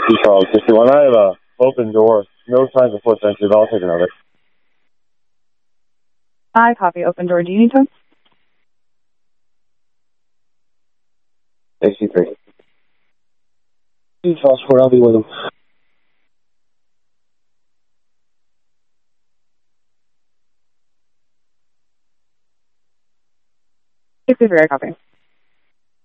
Charles 61. I have a open door. No signs of foot sensitive. I'll take another. I copy. Open door. Do you need to? 63. Charles 4, I'll be with him. 63, I copy.